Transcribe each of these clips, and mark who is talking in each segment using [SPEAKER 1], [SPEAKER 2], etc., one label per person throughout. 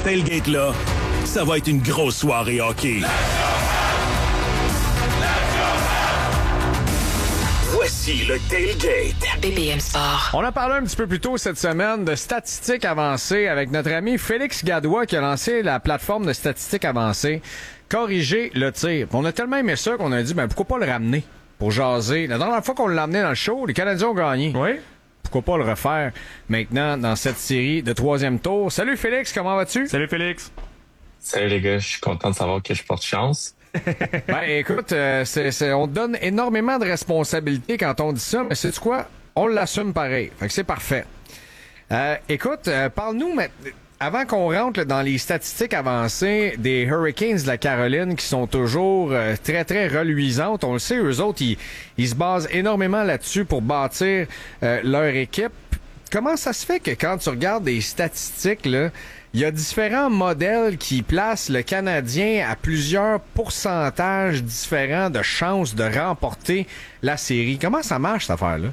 [SPEAKER 1] tailgate-là, ça va être une grosse soirée hockey. Voici le Tailgate.
[SPEAKER 2] BPM Sport.
[SPEAKER 3] On a parlé un petit peu plus tôt cette semaine de statistiques avancées avec notre ami Félix Gadois qui a lancé la plateforme de statistiques avancées. Corriger le tir. On a tellement aimé ça qu'on a dit, pourquoi pas le ramener pour jaser. La dernière fois qu'on l'a amené dans le show, les Canadiens ont gagné.
[SPEAKER 4] Oui.
[SPEAKER 3] Pourquoi pas le refaire maintenant dans cette série de 3e tour. Salut Félix, comment vas-tu?
[SPEAKER 4] Salut Félix.
[SPEAKER 5] Salut les gars, je suis content de savoir que je porte chance.
[SPEAKER 3] Écoute, on te donne énormément de responsabilités quand on dit ça, mais sais-tu quoi? On l'assume pareil. Fait que c'est parfait. Écoute, parle-nous maintenant. Avant qu'on rentre dans les statistiques avancées des Hurricanes de la Caroline qui sont toujours très, très reluisantes, on le sait, eux autres, ils se basent énormément là-dessus pour bâtir leur équipe. Comment ça se fait que quand tu regardes des statistiques, là, il y a différents modèles qui placent le Canadien à plusieurs pourcentages différents de chances de remporter la série? Comment ça marche, cette affaire-là?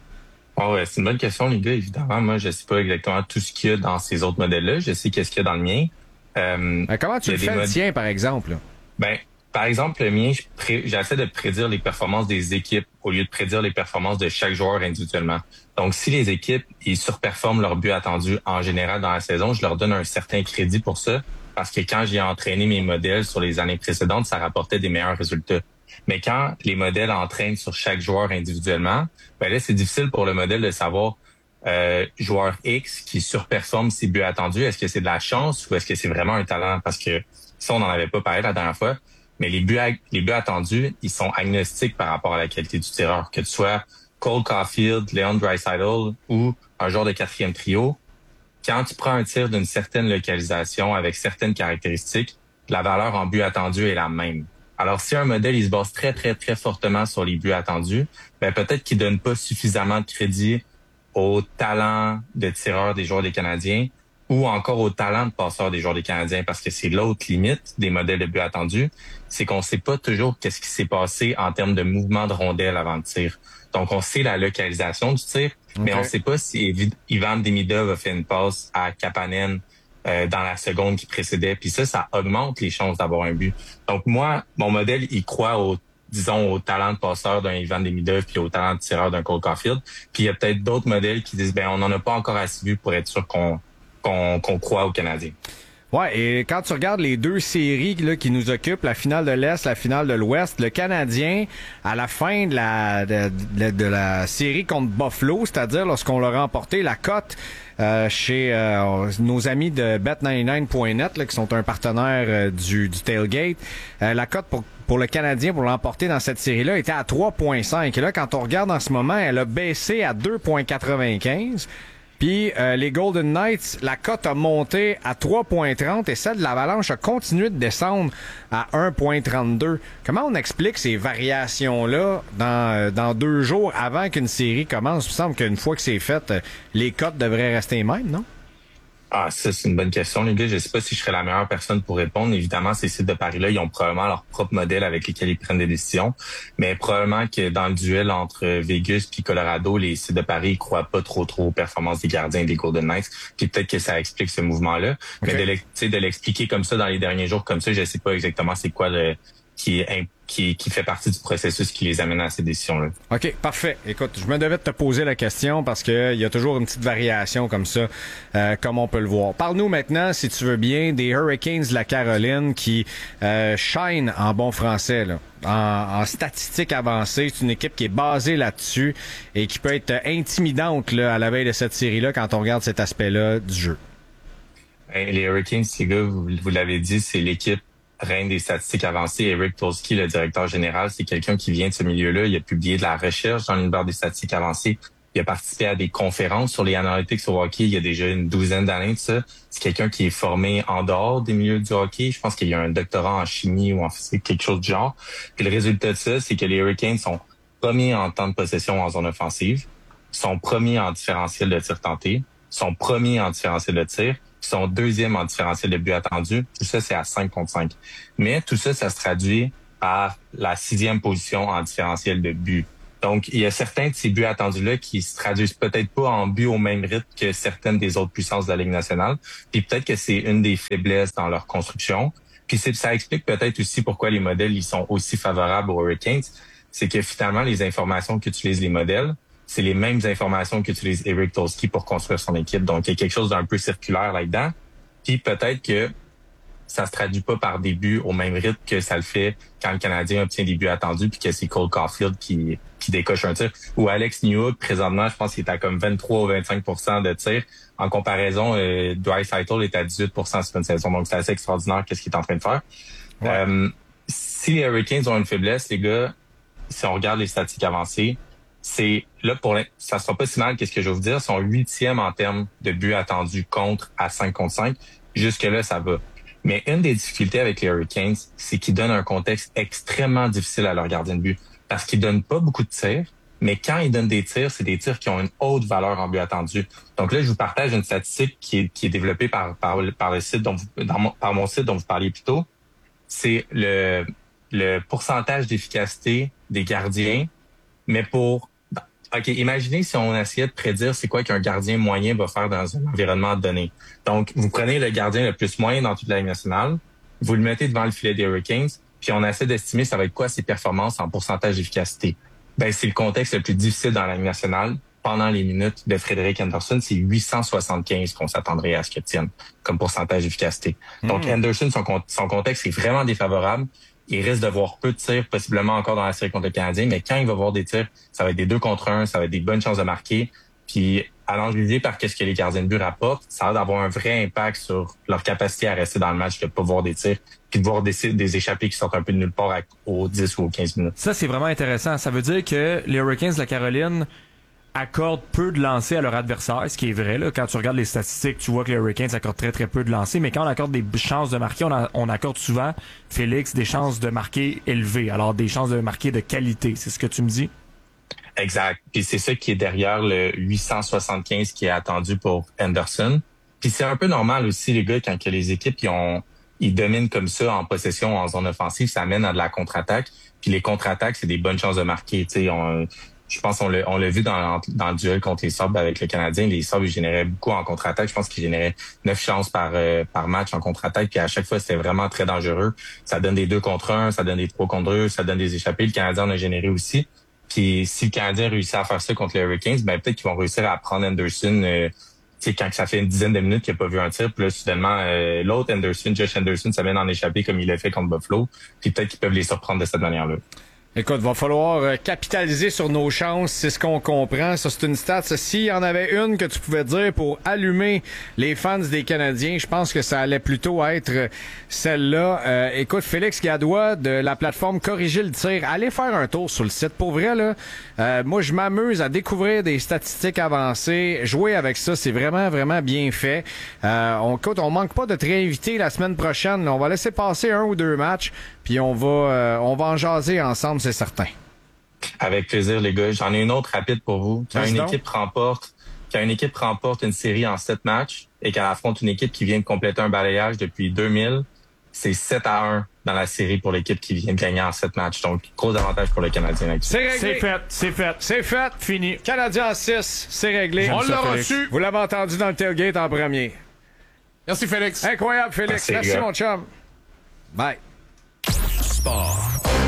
[SPEAKER 5] Oh ouais, c'est une bonne question, les gars. Évidemment, moi, je sais pas exactement tout ce qu'il y a dans ces autres modèles-là. Je sais qu'est-ce qu'il y a dans le mien.
[SPEAKER 3] Comment tu le fais le tien, par exemple?
[SPEAKER 5] Par exemple, le mien, j'essaie de prédire les performances des équipes au lieu de prédire les performances de chaque joueur individuellement. Donc, si les équipes, ils surperforment leur but attendu en général dans la saison, je leur donne un certain crédit pour ça, parce que quand j'ai entraîné mes modèles sur les années précédentes, ça rapportait des meilleurs résultats. Mais quand les modèles entraînent sur chaque joueur individuellement, là, c'est difficile pour le modèle de savoir joueur X qui surperforme ses buts attendus. Est-ce que c'est de la chance ou est-ce que c'est vraiment un talent? Parce que ça, on n'en avait pas parlé la dernière fois. Mais les buts attendus, ils sont agnostiques par rapport à la qualité du tireur. Que tu sois Cole Caulfield, Leon Draisaitl ou un joueur de 4e trio, quand tu prends un tir d'une certaine localisation avec certaines caractéristiques, la valeur en but attendu est la même. Alors, si un modèle, il se base très, très, très fortement sur les buts attendus, peut-être qu'il donne pas suffisamment de crédit au talent de tireur des joueurs des Canadiens ou encore au talent de passeur des joueurs des Canadiens, parce que c'est l'autre limite des modèles de buts attendus, c'est qu'on sait pas toujours qu'est-ce qui s'est passé en termes de mouvement de rondelle avant le tir. Donc, on sait la localisation du tir, mais on sait pas si Ivan Demidov a fait une passe à Kapanen dans la seconde qui précédait. Puis ça augmente les chances d'avoir un but. Donc moi, mon modèle, il croit au talent de passeur d'un Ivan Demidov puis au talent de tireur d'un Cole Caulfield. Puis il y a peut-être d'autres modèles qui disent, on n'en a pas encore assez vu pour être sûr qu'on croit aux Canadiens.
[SPEAKER 3] Ouais, et quand tu regardes les deux séries là, qui nous occupent, la finale de l'Est, la finale de l'Ouest, le Canadien, à la fin de la série contre Buffalo, c'est-à-dire lorsqu'on l'a remporté, la cote chez nos amis de Bet99.net, là, qui sont un partenaire du Tailgate, la cote pour le Canadien pour l'emporter dans cette série-là était à 3,5. Et là, quand on regarde en ce moment, elle a baissé à 2,95. Puis les Golden Knights, la cote a monté à 3,30 et celle de l'Avalanche a continué de descendre à 1,32. Comment on explique ces variations-là dans 2 jours avant qu'une série commence? Il me semble qu'une fois que c'est fait, les cotes devraient rester les mêmes, non?
[SPEAKER 5] Ah, ça, c'est une bonne question, les gars. Je sais pas si je serais la meilleure personne pour répondre. Évidemment, ces sites de paris-là, ils ont probablement leur propre modèle avec lesquels ils prennent des décisions. Mais probablement que dans le duel entre Vegas puis Colorado, les sites de paris, ils croient pas trop aux performances des gardiens des Golden Knights. Puis peut-être que ça explique ce mouvement-là. Okay. Mais de l'expliquer comme ça dans les derniers jours comme ça, je sais pas exactement c'est quoi qui fait partie du processus qui les amène à ces décisions-là.
[SPEAKER 3] OK, parfait. Écoute, je me devais de te poser la question parce que il y a toujours une petite variation comme ça, comme on peut le voir. Parle-nous maintenant, si tu veux bien, des Hurricanes de la Caroline qui shine en bon français, là. En statistiques avancées. C'est une équipe qui est basée là-dessus et qui peut être intimidante là, à la veille de cette série-là quand on regarde cet aspect-là du jeu.
[SPEAKER 5] Les Hurricanes, les gars, vous l'avez dit, c'est l'équipe reine des statistiques avancées. Eric Tolsky, le directeur général, c'est quelqu'un qui vient de ce milieu-là. Il a publié de la recherche dans l'univers des statistiques avancées. Il a participé à des conférences sur les analytics au hockey il y a déjà une douzaine d'années de ça. C'est quelqu'un qui est formé en dehors des milieux du hockey. Je pense qu'il y a un doctorat en chimie ou en physique, quelque chose du genre. Puis le résultat de ça, c'est que les Hurricanes sont premiers en temps de possession en zone offensive, sont premiers en différentiel de tir tenté, sont premiers en différentiel de tir, sont deuxième en différentiel de but attendu. Tout ça, c'est à 5 contre 5. Mais tout ça, ça se traduit par la 6e position en différentiel de but. Donc, il y a certains de ces buts attendus-là qui se traduisent peut-être pas en buts au même rythme que certaines des autres puissances de la Ligue nationale. Puis peut-être que c'est une des faiblesses dans leur construction. Puis ça explique peut-être aussi pourquoi les modèles ils sont aussi favorables aux Hurricanes. C'est que finalement, les informations qu'utilisent les modèles, c'est les mêmes informations qu'utilise Eric Tolsky pour construire son équipe. Donc, il y a quelque chose d'un peu circulaire là-dedans. Puis peut-être que ça se traduit pas par des buts au même rythme que ça le fait quand le Canadien obtient des buts attendus puis que c'est Cole Caulfield qui décoche un tir. Ou Alex Newhook, présentement, je pense qu'il est à comme 23 ou 25% de tir. En comparaison, Draisaitl est à 18% sur une saison. Donc, c'est assez extraordinaire qu'est-ce qu'il est en train de faire. Ouais. Si les Hurricanes ont une faiblesse, les gars, si on regarde les statistiques avancées, c'est là ça sera pas si mal qu'est-ce que je vais vous dire. Ils sont 8e en termes de buts attendus contre à 5 contre 5. Jusque-là, ça va. Mais une des difficultés avec les Hurricanes, c'est qu'ils donnent un contexte extrêmement difficile à leur gardien de but. Parce qu'ils donnent pas beaucoup de tirs, mais quand ils donnent des tirs, c'est des tirs qui ont une haute valeur en but attendu. Donc là, je vous partage une statistique qui est développée par le site par mon site dont vous parliez plus tôt. C'est le pourcentage d'efficacité des gardiens, mais OK, imaginez si on essayait de prédire c'est quoi qu'un gardien moyen va faire dans un environnement donné. Donc, vous prenez le gardien le plus moyen dans toute la Ligue nationale, vous le mettez devant le filet des Hurricanes, puis on essaie d'estimer ça va être quoi ses performances en pourcentage d'efficacité. Ben, c'est le contexte le plus difficile dans la Ligue nationale. Pendant les minutes de Frederick Anderson, c'est 875 qu'on s'attendrait à ce qu'il tienne comme pourcentage d'efficacité. Donc, Anderson, son contexte est vraiment défavorable. Il risque de voir peu de tirs, possiblement encore dans la série contre le Canadien, mais quand il va voir des tirs, ça va être des 2 contre 1, ça va être des bonnes chances de marquer. Puis, allant juger par qu'est-ce que les gardiens de but rapportent, ça va avoir un vrai impact sur leur capacité à rester dans le match, de pas voir des tirs, puis de voir des échappées qui sortent un peu de nulle part aux 10 ou aux 15 minutes.
[SPEAKER 2] Ça, c'est vraiment intéressant. Ça veut dire que les Hurricanes de la Caroline accordent peu de lancers à leur adversaire, ce qui est vrai. Là. Quand tu regardes les statistiques, tu vois que les Hurricanes accordent très, très peu de lancers. Mais quand on accorde des chances de marquer, on accorde souvent, Félix, des chances de marquer élevées. Alors, des chances de marquer de qualité. C'est ce que tu me dis?
[SPEAKER 5] Exact. Puis c'est ça qui est derrière le 875 qui est attendu pour Anderson. Puis c'est un peu normal aussi, les gars, quand que les équipes ils dominent comme ça en possession, en zone offensive, ça mène à de la contre-attaque. Puis les contre-attaques, c'est des bonnes chances de marquer. Tu sais, je pense qu'on l'a vu dans le duel contre les Sabres avec le Canadien. Les Sabres, ils généraient beaucoup en contre-attaque. Je pense qu'ils généraient 9 chances par match en contre-attaque. Puis à chaque fois, c'était vraiment très dangereux. Ça donne des 2 contre 1, ça donne des 3 contre 2, ça donne des échappées. Le Canadien en a généré aussi. Puis si le Canadien réussit à faire ça contre les Hurricanes, ben peut-être qu'ils vont réussir à prendre Anderson. Quand ça fait une dizaine de minutes qu'il n'a pas vu un tir, puis là, soudainement, l'autre Anderson, Josh Anderson, ça vient d'en échapper comme il l'a fait contre Buffalo. Puis peut-être qu'ils peuvent les surprendre de cette manière-là.
[SPEAKER 3] Écoute, va falloir capitaliser sur nos chances, c'est ce qu'on comprend. Ça, c'est une stat. S'il y en avait une que tu pouvais dire pour allumer les fans des Canadiens, je pense que ça allait plutôt être celle-là. Écoute, Félix Gadois de la plateforme Corriger le tir, allez faire un tour sur le site. Pour vrai, là, moi, je m'amuse à découvrir des statistiques avancées. Jouer avec ça, c'est vraiment, vraiment bien fait. On manque pas de te réinviter la semaine prochaine. On va laisser passer 1 ou 2 matchs, puis on va en jaser ensemble, c'est certain.
[SPEAKER 5] Avec plaisir, les gars. J'en ai une autre rapide pour vous. Quand une équipe remporte une série en 7 matchs et qu'elle affronte une équipe qui vient de compléter un balayage depuis 2000, c'est 7-1 dans la série pour l'équipe qui vient de gagner en 7 matchs. Donc, gros avantage pour le Canadien là-dessus.
[SPEAKER 3] C'est réglé. C'est fait. Fini. Canadien en 6, c'est réglé.
[SPEAKER 4] On l'a reçu.
[SPEAKER 3] Vous l'avez entendu dans le tailgate en premier.
[SPEAKER 4] Merci, Félix.
[SPEAKER 3] Incroyable, Félix. Merci mon chum. Bye.
[SPEAKER 1] Sport.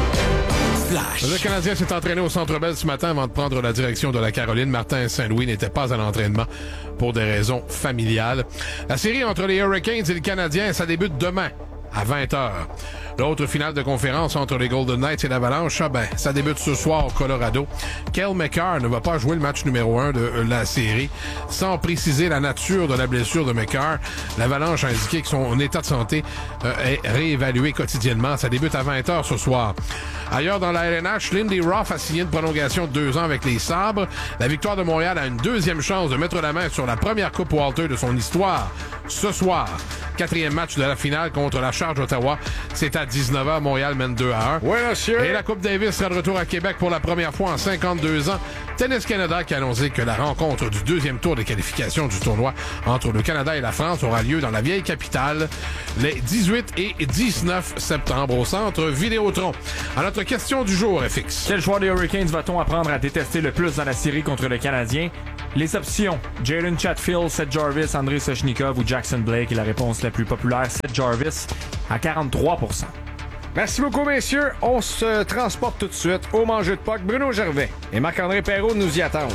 [SPEAKER 1] Flash.
[SPEAKER 4] Le Canadien s'est entraîné au Centre Bell ce matin avant de prendre la direction de la Caroline. Martin Saint-Louis n'était pas à l'entraînement pour des raisons familiales. La série entre les Hurricanes et les Canadiens, ça débute demain à 20h. L'autre finale de conférence entre les Golden Knights et l'Avalanche, ça débute ce soir au Colorado. Cale Makar ne va pas jouer le match numéro 1 de la série. Sans préciser la nature de la blessure de Makar, l'Avalanche a indiqué que son état de santé est réévalué quotidiennement. Ça débute à 20h ce soir. Ailleurs dans la LNH, Lindy Ruff a signé une prolongation de 2 ans avec les Sabres. La Victoire de Montréal a une deuxième chance de mettre la main sur la première Coupe Walter de son histoire ce soir 4e match de la finale contre la Charge d'Ottawa. C'est à 19h. Montréal mène 2-1.
[SPEAKER 3] Oui, monsieur.
[SPEAKER 4] Et la Coupe Davis sera de retour à Québec pour la première fois en 52 ans. Tennis Canada qui a annoncé que la rencontre du deuxième tour des qualifications du tournoi entre le Canada et la France aura lieu dans la vieille capitale les 18 et 19 septembre au centre Vidéotron. À notre question du jour, FX.
[SPEAKER 2] Quel joueur des Hurricanes va-t-on apprendre à détester le plus dans la série contre le Canadien? Les options, Jalen Chatfield, Seth Jarvis, Andrei Soshnikov ou Jackson Blake est la réponse la plus populaire. Seth Jarvis à 43%.
[SPEAKER 3] Merci beaucoup, messieurs. On se transporte tout de suite au Manger de Puck. Bruno Gervais et Marc-André Perrault nous y attendent.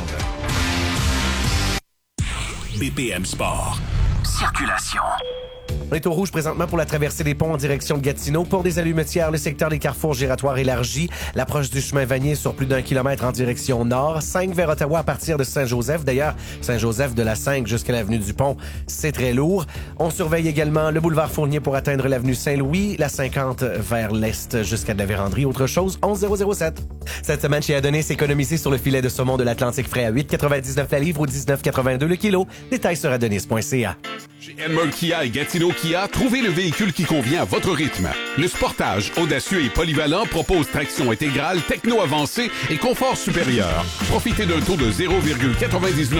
[SPEAKER 1] BPM Sport.
[SPEAKER 6] Circulation. On est au rouge présentement pour la traversée des ponts en direction de Gatineau. Pour des allumetières, le secteur des carrefours giratoires élargi. L'approche du chemin Vanier sur plus d'1 kilomètre en direction nord. 5 vers Ottawa à partir de Saint-Joseph. D'ailleurs, Saint-Joseph de la 5 jusqu'à l'avenue du Pont, c'est très lourd. On surveille également le boulevard Fournier pour atteindre l'avenue Saint-Louis. La 50 vers l'est jusqu'à de la Vérandrie. Autre chose, 11007. Cette semaine, chez Adonis, économisé sur le filet de saumon de l'Atlantique frais à 8,99 la livre ou 19,82 le kilo. Détails sur adonis.ca.
[SPEAKER 7] Chez Elmer Kia et Gatineau Kia, trouvez le véhicule qui convient à votre rythme. Le Sportage, audacieux et polyvalent, propose traction intégrale, techno avancée et confort supérieur. Profitez d'un taux de 0,99